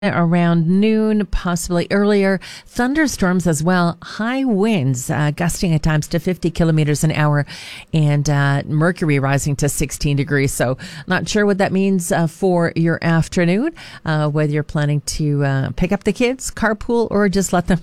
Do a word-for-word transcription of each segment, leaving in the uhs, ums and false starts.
around noon, possibly earlier. Thunderstorms as well. High winds, uh, gusting at times to fifty kilometers an hour, and uh, mercury rising to sixteen degrees. So, not sure what that means uh, for your afternoon, uh, whether you're planning to uh, pick up the kids, carpool, or just let them.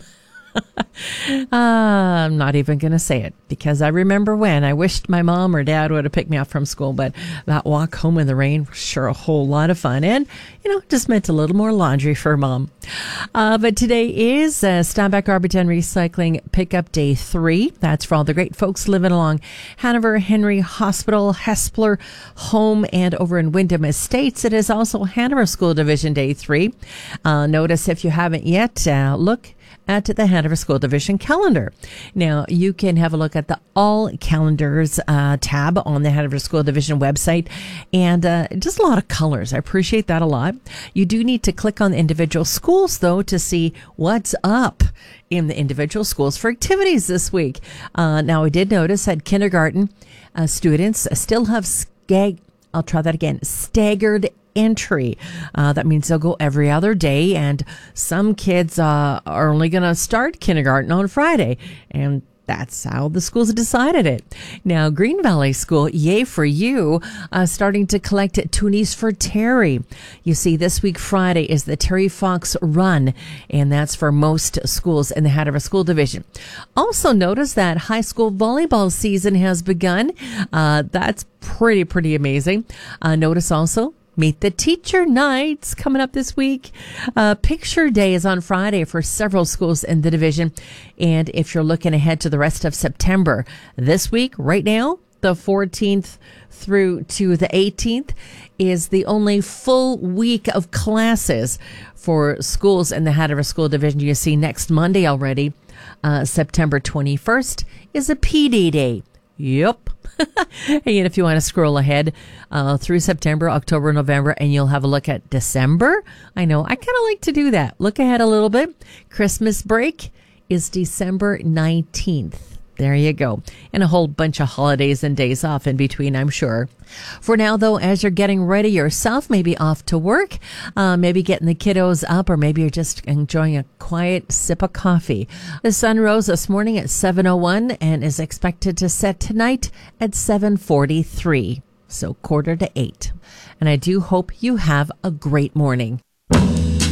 uh, I'm not even going to say it because I remember when I wished my mom or dad would have picked me up from school, but that walk home in the rain was sure a whole lot of fun and, you know, just meant a little more laundry for mom. Uh, but today is uh, Steinbach Arborton Recycling Pickup Day three. That's for all the great folks living along Hanover Henry Hospital, Hespeler Home, and over in Wyndham Estates. It is also Hanover School Division Day three. Uh, notice if you haven't yet, uh, look at the Hanover School Division calendar. Now, you can have a look at the All Calendars uh, tab on the Hanover School Division website, and uh, just a lot of colors. I appreciate that a lot. You do need to click on the individual schools, though, to see what's up in the individual schools for activities this week. Uh, now, I did notice that kindergarten uh, students still have skag. I'll try that again. Staggered entry. Uh, that means they'll go every other day, and some kids uh, are only going to start kindergarten on Friday, and that's how the schools decided it. Now, Green Valley School, yay for you, uh, starting to collect toonies for Terry. You see, this week, Friday, is the Terry Fox Run, and that's for most schools in the Hanover School Division. Also, notice that high school volleyball season has begun. Uh, that's pretty, pretty amazing. Uh, notice also, Meet the Teacher Nights coming up this week. Uh, Picture Day is on Friday for several schools in the division. And if you're looking ahead to the rest of September, this week, right now, the fourteenth through to the eighteenth, is the only full week of classes for schools in the Hanover School Division. You see, next Monday already, uh, September twenty-first, is a P D Day. Yep. And if you want to scroll ahead uh, through September, October, November, and you'll have a look at December. I know, I kind of like to do that. Look ahead a little bit. Christmas break is December nineteenth. There you go. And a whole bunch of holidays and days off in between, I'm sure. For now, though, as you're getting ready yourself, maybe off to work, uh, maybe getting the kiddos up, or maybe you're just enjoying a quiet sip of coffee. The sun rose this morning at seven oh one and is expected to set tonight at seven forty-three. So quarter to eight. And I do hope you have a great morning.